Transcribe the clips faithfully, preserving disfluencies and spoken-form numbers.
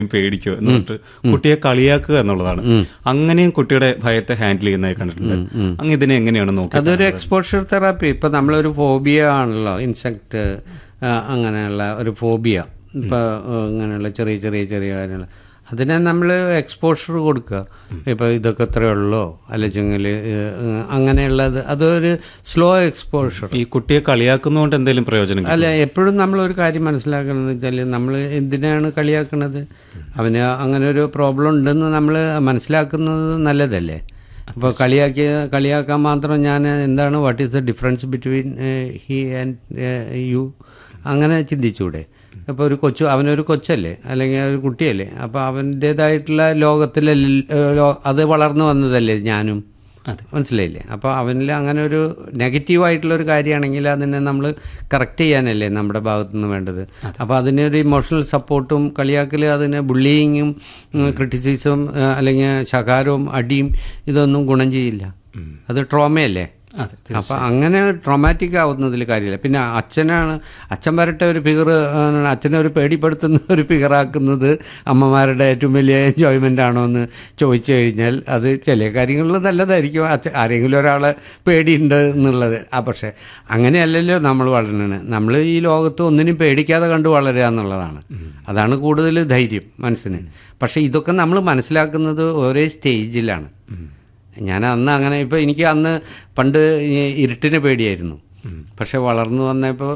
പേടിക്കോ എന്ന് പറഞ്ഞിട്ട് കുട്ടിയെ കളിയാക്കുക എന്നുള്ളതാണ്. അങ്ങനെയും കുട്ടിയുടെ ഭയത്തെ ഹാൻഡിൽ ചെയ്യുന്നതായി കണ്ടിട്ടുണ്ട്. അങ്ങ് ഇതിനെ എങ്ങനെയാണ് നോക്കുക? അതൊരു എക്സ്പോഷർ തെറാപ്പി. ഇപ്പം നമ്മളൊരു ഫോബിയ ആണല്ലോ, ഇൻസെക്റ്റ് അങ്ങനെയുള്ള ഒരു ഫോബിയ, ഇപ്പോൾ ഇങ്ങനെയുള്ള ചെറിയ ചെറിയ ചെറിയ കാര്യങ്ങൾ, അതിനെ നമ്മൾ എക്സ്പോഷർ കൊടുക്കുക. ഇപ്പോൾ ഇതൊക്കെ എത്രയേ ഉള്ളൂ അല്ലെങ്കിൽ അങ്ങനെയുള്ളത്, അതൊരു സ്ലോ എക്സ്പോഷർ. ഈ കുട്ടിയെ കളിയാക്കുന്നതുകൊണ്ട് എന്തെങ്കിലും പ്രയോജനം അല്ല, എപ്പോഴും നമ്മളൊരു കാര്യം മനസ്സിലാക്കണമെന്ന് വെച്ചാൽ നമ്മൾ എന്തിനാണ് കളിയാക്കുന്നത്? അവന് അങ്ങനെ ഒരു പ്രോബ്ലം ഉണ്ടെന്ന് നമ്മൾ മനസ്സിലാക്കുന്നത് നല്ലതല്ലേ? അപ്പോൾ കളിയാക്കി കളിയാക്കാൻ മാത്രം ഞാൻ എന്താണ് what is the difference between he and you, അങ്ങനെ ചിന്തിച്ചൂടെ? അപ്പോൾ ഒരു കൊച്ചു, അവനൊരു കൊച്ചല്ലേ അല്ലെങ്കിൽ ഒരു കുട്ടിയല്ലേ, അപ്പോൾ അവൻ്റേതായിട്ടുള്ള ലോകത്തിലെ അത് വളർന്നു വന്നതല്ലേ ഞാനും, മനസ്സിലായില്ലേ? അപ്പോൾ അവനിൽ അങ്ങനെ ഒരു നെഗറ്റീവായിട്ടുള്ളൊരു കാര്യമാണെങ്കിൽ അതിനെ നമ്മൾ കറക്റ്റ് ചെയ്യാനല്ലേ നമ്മുടെ ഭാഗത്തു നിന്ന് വേണ്ടത്. അപ്പോൾ അതിനൊരു ഇമോഷണൽ സപ്പോർട്ടും കളിയാക്കൽ, അതിന് ബുള്ളിയിങ്ങും ക്രിറ്റിസിസവും അല്ലെങ്കിൽ ശകാരവും അടിയും ഇതൊന്നും ഗുണം ചെയ്യില്ല. അത് ട്രോമയല്ലേ? അപ്പം അങ്ങനെ ട്രോമാറ്റിക് ആവുന്നതിൽ കാര്യമില്ല. പിന്നെ അച്ഛനാണ്, അച്ഛൻ വരട്ടെ ഒരു ഫിഗർ, അച്ഛനെ ഒരു പേടിപ്പെടുത്തുന്ന ഒരു ഫിഗറാക്കുന്നത് അമ്മമാരുടെ ഏറ്റവും വലിയ എൻജോയ്മെൻ്റ് ആണോ എന്ന് ചോദിച്ചു കഴിഞ്ഞാൽ അത് ചില കാര്യങ്ങളിൽ നല്ലതായിരിക്കും, അച്ഛൻ ആരെങ്കിലും ഒരാളെ പേടിയുണ്ട് എന്നുള്ളത്. ആ പക്ഷേ അങ്ങനെയല്ലല്ലോ നമ്മൾ വളരണത്. നമ്മൾ ഈ ലോകത്ത് ഒന്നിനും പേടിക്കാതെ കണ്ട് വളരുക എന്നുള്ളതാണ്. അതാണ് കൂടുതൽ ധൈര്യം മനസ്സിന്. പക്ഷേ ഇതൊക്കെ നമ്മൾ മനസ്സിലാക്കുന്നത് ഒരേ സ്റ്റേജിലാണ്. ഞാൻ അന്ന് അങ്ങനെ, ഇപ്പോൾ എനിക്ക് അന്ന് പണ്ട് ഇരുട്ടിനെ പേടിയായിരുന്നു, പക്ഷെ വളർന്നു വന്നപ്പോൾ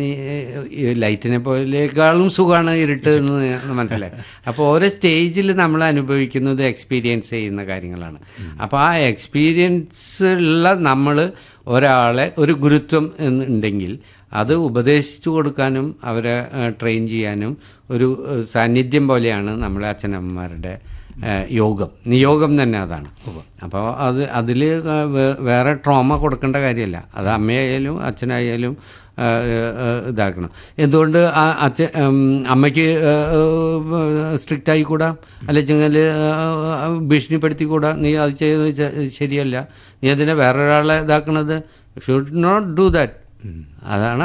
ലൈറ്റിനെ പോലേക്കാളും സുഖമാണ് ഇരുട്ട് എന്ന് മനസ്സിലായി. അപ്പോൾ ഓരോ സ്റ്റേജിൽ നമ്മൾ അനുഭവിക്കുന്നത് എക്സ്പീരിയൻസ് ചെയ്യുന്ന കാര്യങ്ങളാണ്. അപ്പോൾ ആ എക്സ്പീരിയൻസ് ഉള്ള നമ്മൾ ഒരാളെ ഒരു ഗുരുത്വം ഉണ്ടെങ്കിൽ അത് ഉപദേശിച്ചു കൊടുക്കാനും അവരെ ട്രെയിൻ ചെയ്യാനും ഒരു സാന്നിധ്യം പോലെയാണ് നമ്മളെ അച്ഛനമ്മമാരുടെ യോഗം, നിയോഗം തന്നെ അതാണ്. അപ്പോൾ അത് അതിൽ വേറെ ട്രോമ കൊടുക്കേണ്ട കാര്യമല്ല. അത് അമ്മയായാലും അച്ഛനായാലും ഇതാക്കണം. എന്തുകൊണ്ട് അച്ഛൻ അമ്മയ്ക്ക് സ്ട്രിക്റ്റ് ആയിക്കൂടാ, അല്ലെങ്കിൽ ഭീഷണിപ്പെടുത്തിക്കൂടാ, നീ അത് ചെയ്യുന്നത് ശരിയല്ല, നീ അതിനെ വേറൊരാളെ ഇതാക്കണത്, ഷുഡ് നോട്ട് ഡു ദാറ്റ്. അതാണ്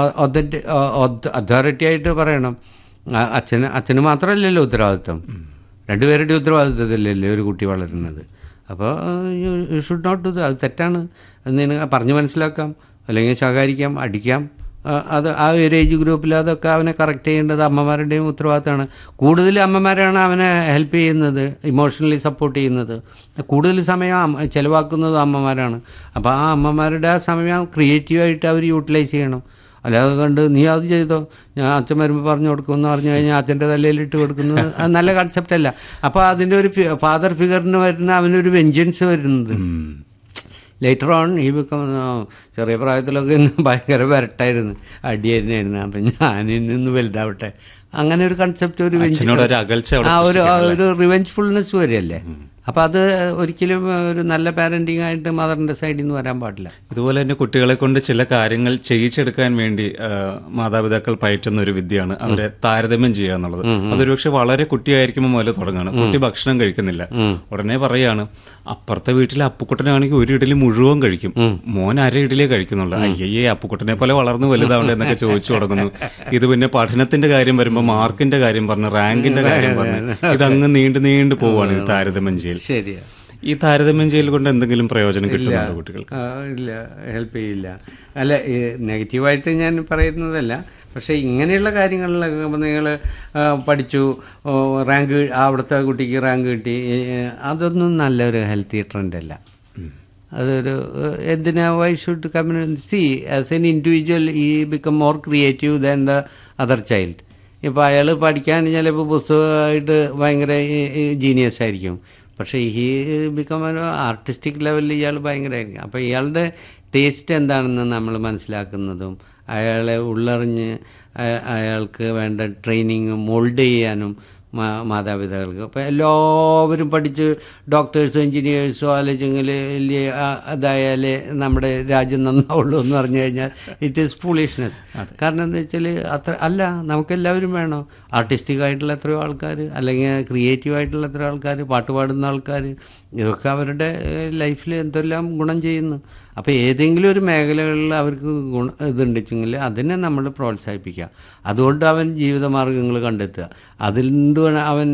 അതോറിറ്റി ആയിട്ട് പറയണം. അച്ഛന് അച്ഛന് മാത്രമല്ലല്ലോ ഉത്തരവാദിത്വം, രണ്ടുപേരുടെ ഉത്തരവാദിത്വത്തിലല്ലേ ഒരു കുട്ടി വളരുന്നത്. അപ്പോൾ you should not do that. അത് തെറ്റാണ്. അതിന് പറഞ്ഞ് മനസ്സിലാക്കാം, അല്ലെങ്കിൽ ശകാരിക്കാം, അടിക്കാം. അത് ആ ഒരു ഏജ് ഗ്രൂപ്പിൽ അതൊക്കെ അവനെ കറക്റ്റ് ചെയ്യേണ്ടത് അമ്മമാരുടെയും ഉത്തരവാദിത്തമാണ്. കൂടുതൽ അമ്മമാരാണ് അവനെ ഹെൽപ്പ് ചെയ്യുന്നത്, ഇമോഷണലി സപ്പോർട്ട് ചെയ്യുന്നത്. കൂടുതൽ സമയം ചിലവാക്കുന്നത് അമ്മമാരാണ്. അപ്പോൾ ആ അമ്മമാരുടെ ആ സമയം ക്രിയേറ്റീവായിട്ട് അവർ യൂട്ടിലൈസ് ചെയ്യണം. അല്ലാതെ കണ്ട് നീ അത് ചെയ്തോ, ഞാൻ അച്ഛൻ വരുമ്പോൾ പറഞ്ഞു കൊടുക്കുമെന്ന് പറഞ്ഞു കഴിഞ്ഞാൽ അച്ഛൻ്റെ തലയിലിട്ട് കൊടുക്കുന്നത് അത് നല്ല കൺസെപ്റ്റ് അല്ല. അപ്പോൾ അതിൻ്റെ ഒരു ഫാദർ ഫിഗറിന് വരുന്ന അവനൊരു വെഞ്ചൻസ് വരുന്നത് ലേറ്റർ ഓൺ ഈ ബിക്കം. ചെറിയ പ്രായത്തിലൊക്കെ ഭയങ്കര വരട്ടായിരുന്നു, അടി തന്നെയായിരുന്നു. അപ്പം ഞാനിൽ നിന്ന് വലുതാവട്ടെ, അങ്ങനെ ഒരു കൺസെപ്റ്റ്, ഒരു ആ ഒരു ഒരു റിവെഞ്ച്ഫുൾനെസ് വരെയല്ലേ. അപ്പം അത് ഒരിക്കലും ഒരു നല്ല പാരൻറ്റിങ് ആയിട്ട് മദറിൻ്റെ സൈഡിൽ നിന്ന് വരാൻ പാടില്ല. ഇതുപോലെ തന്നെ കുട്ടികളെ കൊണ്ട് ചില കാര്യങ്ങൾ ചെയ്യിച്ചെടുക്കാൻ വേണ്ടി മാതാപിതാക്കൾ പയറ്റുന്ന ഒരു വിദ്യയാണ് അവരെ താരതമ്യം ചെയ്യുക എന്നുള്ളത്. അതൊരു പക്ഷെ വളരെ കുട്ടിയായിരിക്കുമ്പോൾ മുതൽ തുടങ്ങുകയാണ്. കുട്ടി ഭക്ഷണം കഴിക്കുന്നില്ല, ഉടനെ പറയാണ് അപ്പുറത്തെ വീട്ടിലെ അപ്പുക്കുട്ടനാണെങ്കിൽ ഒരു ഇഡലി മുഴുവൻ കഴിക്കും, മോൻ അര ഇഡലിയെ കഴിക്കുന്നുള്ളൂ, അയ്യേ അപ്പുക്കുട്ടനെ പോലെ വളർന്നു വലുതാവണ്ടേ എന്നൊക്കെ ചോദിച്ചു തുടങ്ങുന്നു. ഇത് പിന്നെ പഠനത്തിന്റെ കാര്യം വരുമ്പോൾ മാർക്കിന്റെ കാര്യം പറഞ്ഞ്, റാങ്കിന്റെ കാര്യം പറഞ്ഞ് ഇതങ്ങ് നീണ്ടു നീണ്ടു പോവാണ് ഈ താരതമ്യം ചെയ്യൽ. ശരിയാ. ഈ താരതമ്യം ചെയ്യൽ കൊണ്ട് എന്തെങ്കിലും പ്രയോജനം കിട്ടുന്നുണ്ടോ കുട്ടികൾക്ക്? ഇല്ല, ഹെൽപ്പ് ചെയ്യില്ല. അല്ല, നെഗറ്റീവായിട്ട് ഞാൻ പറയുന്നതല്ല, പക്ഷേ ഇങ്ങനെയുള്ള കാര്യങ്ങളിലൊക്കെ നിങ്ങൾ പഠിച്ചു, റാങ്ക്, അവിടുത്തെ കുട്ടിക്ക് റാങ്ക് കിട്ടി, അതൊന്നും നല്ലൊരു ഹെൽത്തി ട്രെൻഡല്ല. അതൊരു എന്തിനാ, why should community C as an individual ഈ become more creative than the other child. ഇപ്പോൾ അയാൾ പഠിക്കാൻ ചിലപ്പോൾ പുസ്തകമായിട്ട് ഭയങ്കര ജീനിയസ് ആയിരിക്കും, പക്ഷേ ഈ ബിക്കം ഒരു ആർട്ടിസ്റ്റിക് ലെവലിൽ ഇയാൾ ഭയങ്കരമായിരിക്കും. അപ്പോൾ ഇയാളുടെ ടേസ്റ്റ് എന്താണെന്ന് നമ്മൾ മനസ്സിലാക്കുന്നതും അയാളെ ഉള്ളറിഞ്ഞ് അയാൾക്ക് വേണ്ട ട്രെയിനിങ് മോൾഡ് ചെയ്യാനും മാതാപിതാക്കൾക്ക്. അപ്പോൾ എല്ലാവരും പഠിച്ച് ഡോക്ടേഴ്സോ എൻജിനീയേഴ്സോ അല്ലെങ്കിൽ വലിയ അതായാലേ നമ്മുടെ രാജ്യം നന്നാവുള്ളൂ എന്ന് പറഞ്ഞു കഴിഞ്ഞാൽ ഇറ്റ് ഈസ് ഫൂളിഷ്നെസ്. കാരണം എന്താ വെച്ചാൽ അത്ര അല്ല, നമുക്കെല്ലാവരും വേണം. ആർട്ടിസ്റ്റിക് ആയിട്ടുള്ള എത്രയോ ആൾക്കാർ, അല്ലെങ്കിൽ ക്രിയേറ്റീവ് ആയിട്ടുള്ള എത്രയോ ആൾക്കാർ, പാട്ട് പാടുന്ന ആൾക്കാർ, ഇതൊക്കെ അവരുടെ ലൈഫിൽ എന്തെല്ലാം ഗുണം ചെയ്യുന്നു. അപ്പോൾ ഏതെങ്കിലും ഒരു മേഖലകളിൽ അവർക്ക് ഗുണം ഇതുണ്ടെച്ചെങ്കിൽ അതിനെ നമ്മൾ പ്രോത്സാഹിപ്പിക്കുക. അതുകൊണ്ട് അവൻ ജീവിതമാർഗ്ഗങ്ങൾ കണ്ടെത്തുക. അതുകൊണ്ട് അവൻ